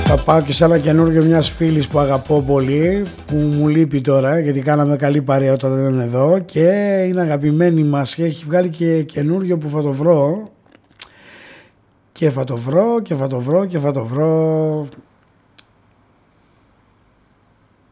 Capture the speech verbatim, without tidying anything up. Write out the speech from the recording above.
Θα πάω και σε ένα καινούργιο μιας φίλης που αγαπώ πολύ, που μου λείπει τώρα γιατί κάναμε καλή παρέα όταν δεν είναι εδώ και είναι αγαπημένη μας και έχει βγάλει και καινούργιο που θα το βρω και θα το βρω και θα το βρω και θα το βρω.